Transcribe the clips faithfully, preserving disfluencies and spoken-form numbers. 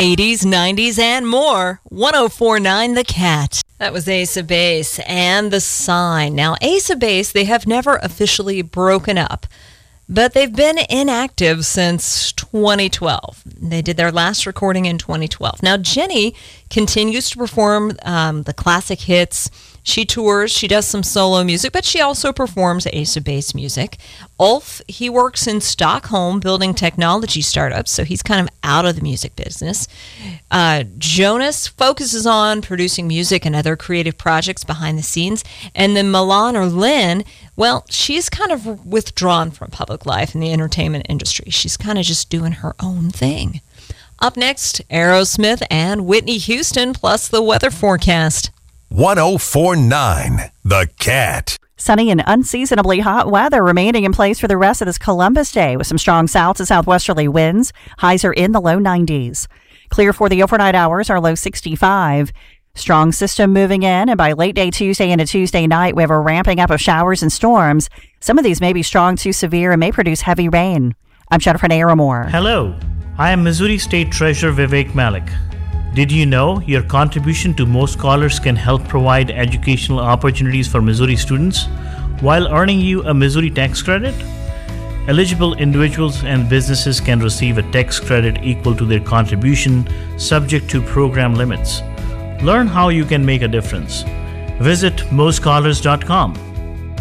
eighties, nineties, and more. one oh four point nine The Cat. That was Ace of Base and The Sign. Now, Ace of Base, they have never officially broken up, but they've been inactive since twenty twelve. They did their last recording in twenty twelve. Now, Jenny continues to perform um, the classic hits. She tours, she does some solo music, but she also performs Ace of Base music. Ulf, he works in Stockholm building technology startups, so he's kind of out of the music business. Uh, Jonas focuses on producing music and other creative projects behind the scenes. And then Milan, or Lynn, well, she's kind of withdrawn from public life in the entertainment industry. She's kind of just doing her own thing. Up next, Aerosmith and Whitney Houston, plus the weather forecast. one oh four point nine The Cat. Sunny and unseasonably hot weather remaining in place for the rest of this Columbus Day with some strong south to southwesterly winds. Highs are in the low nineties. Clear for the overnight hours, our low sixty-five. Strong system moving in, and by late day Tuesday into Tuesday night, we have a ramping up of showers and storms. Some of these may be strong to severe and may produce heavy rain. I'm Jennifer Naramore. Hello, I am Missouri State Treasurer Vivek Malik. Did you know your contribution to Mo Scholars can help provide educational opportunities for Missouri students while earning you a Missouri tax credit? Eligible individuals and businesses can receive a tax credit equal to their contribution, subject to program limits. Learn how you can make a difference. Visit mo scholars dot com.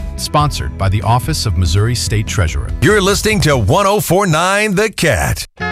Sponsored by the Office of Missouri State Treasurer. You're listening to one oh four point nine The Cat.